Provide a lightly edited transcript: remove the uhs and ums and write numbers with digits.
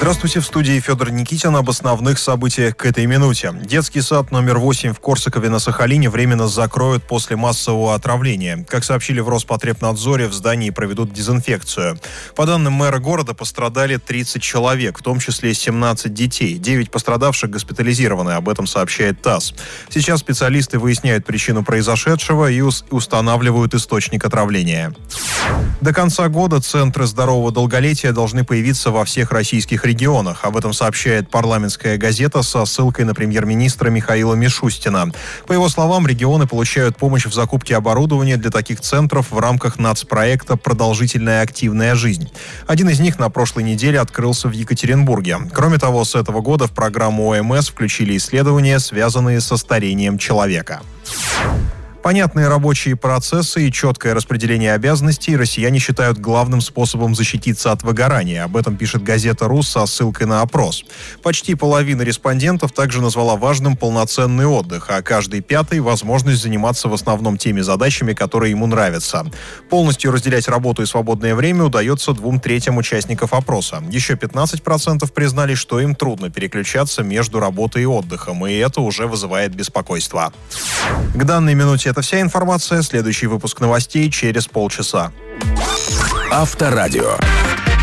Здравствуйте, в студии Федор Никитин. Об основных событиях к этой минуте. Детский сад номер 8 в Корсакове на Сахалине временно закроют после массового отравления. Как сообщили в Роспотребнадзоре, в здании проведут дезинфекцию. По данным мэра города, пострадали 30 человек, в том числе 17 детей. 9 пострадавших госпитализированы, об этом сообщает ТАСС. Сейчас специалисты выясняют причину произошедшего и устанавливают источник отравления. До конца года центры здорового долголетия должны появиться во всех российских регионах. Об этом сообщает парламентская газета со ссылкой на премьер-министра Михаила Мишустина. По его словам, регионы получают помощь в закупке оборудования для таких центров в рамках нацпроекта «Продолжительная активная жизнь». Один из них на прошлой неделе открылся в Екатеринбурге. Кроме того, с этого года в программу ОМС включили исследования, связанные со старением человека. Понятные рабочие процессы и четкое распределение обязанностей россияне считают главным способом защититься от выгорания. Об этом пишет газета «РУС» со ссылкой на опрос. Почти половина респондентов также назвала важным полноценный отдых, а каждый пятый – возможность заниматься в основном теми задачами, которые ему нравятся. Полностью разделять работу и свободное время удается 2/3 участников опроса. Еще 15% признали, что им трудно переключаться между работой и отдыхом, и это уже вызывает беспокойство. К данной минуте это вся информация. Следующий выпуск новостей через полчаса. Авторадио.